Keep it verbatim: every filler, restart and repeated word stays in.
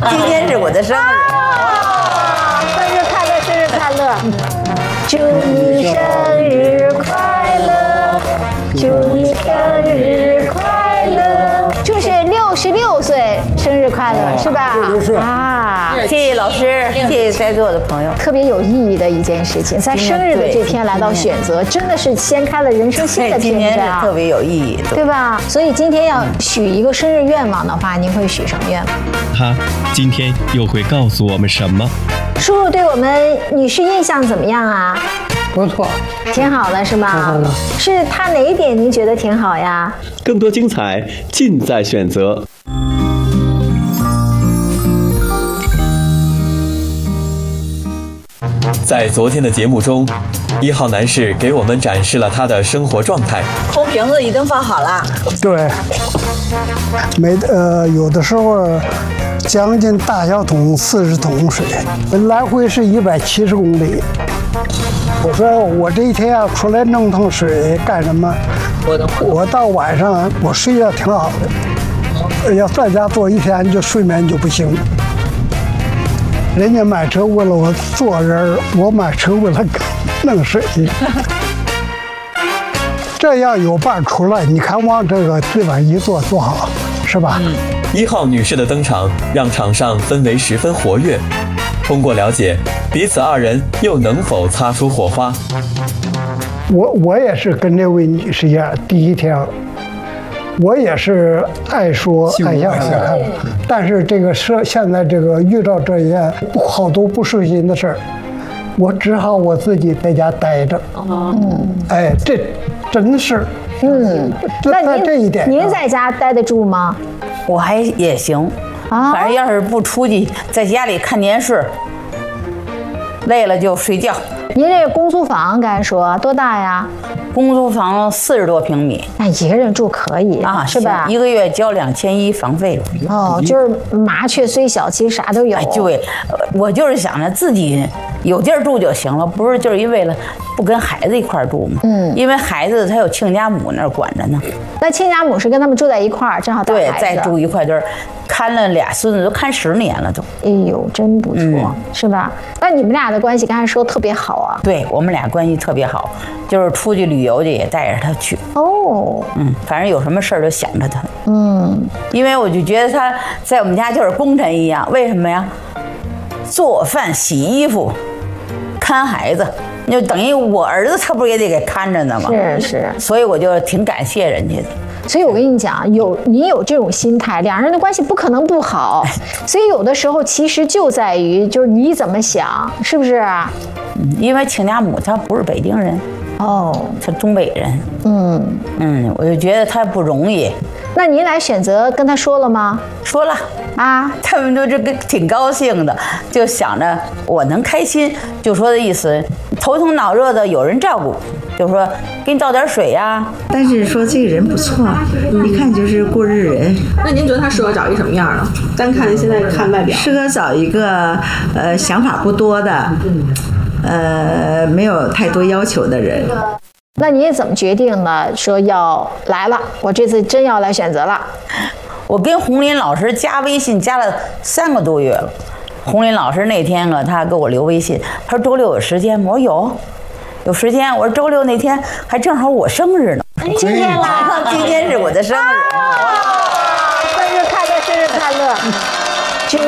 今天是我的生日。 啊，生日快乐，生日快乐！祝你生日快乐，祝你生日快乐！就是六十六岁生日快乐，是吧？ 是啊， 谢谢老师，谢谢在座的朋友。 特别有意义的一件事情，在生日的这天来到选择，真的是掀开了人生新的今篇章， 天是特别有意义， 对吧？所以今天要许一个生日愿望的话，您会许什么愿望？ 他今天又会告诉我们什么？ 叔叔对我们女士印象怎么样啊？ 不错， 挺好的是吧？ 挺好的。 是他哪一点您觉得挺好呀？ 更多精彩尽在选择。在昨天的节目中，一号男士给我们展示了他的生活状态。 空瓶子已经放好了。 对，每呃有的时候将近大小桶四十桶水，来回是一百七十公里。我说我这一天要出来弄趟水干什么？我到晚上我睡觉挺好的，要在家坐一天就睡眠就不行。人家买车为了我坐人，我买车为了弄水。这要有伴出来，你看往这个地方一坐多好，是吧？ 嗯、一号女士的登场让场上氛围十分活跃。通过了解，彼此二人又能否擦出火花？ 我我也是跟这位女士一样，第一天，我也是爱说爱笑爱看，但是这个是现在这个遇到这些好多不顺心的事儿，我只好我自己在家待着。嗯，哎，这真是， 嗯， 在在这一点， 您在家待得住吗？ 我还也行。啊，反正要是不出去，在家里看电视，累了就睡觉。 您这个公租房刚才说多大呀？ 公租房四十多平米， 那一个人住可以啊，是吧？ 一个月交两千一房费。 哦，就是麻雀虽小，其实啥都有。 哎，对，我就是想着自己有地儿住就行了，不是就是因为了不跟孩子一块儿住嘛。嗯，因为孩子他有亲家母那儿管着呢。 那亲家母是跟他们住在一块儿，正好带孩子。 对，再住一块就是看了俩孙子，都看十年了都。 哎呦，真不错，嗯、是吧？那你们俩的关系刚才说特别好啊。 对我们俩关系特别好，就是出去旅游去也带着他去。 哦， 嗯，反正有什么事儿就想着他。嗯，因为我就觉得他在我们家就是功臣一样，为什么呀？做饭、洗衣服、看孩子，就等于我儿子，他不是也得给看着呢吗？ 是是， 所以我就挺感谢人家的。 所以我跟你讲，有你有这种心态，两人的关系不可能不好。所以有的时候其实就在于就是你怎么想，是不是？ 嗯，因为亲家母她不是北京人，哦，她东北人。嗯嗯，我就觉得她不容易。 那您来选择跟他说了吗？ 说了啊，他们都这个挺高兴的，就想着我能开心，就说的意思，头疼脑热的有人照顾。就说给你倒点水呀、啊， 但是说这个人不错，一看就是过日人。 那您觉得他适合找一什么样的？单看现在看外表， 适合找一个呃想法不多的，呃没有太多要求的人。 那你怎么决定了？说要来了，我这次真要来选择了。 我跟洪林老师加微信加了三个多月了。洪林老师那天啊，他给我留微信，他说周六有时间吗？我说有。有时间，我说周六那天还正好我生日呢。 今天啦， 今天是我的生日， 啊、生日快乐，生日快乐！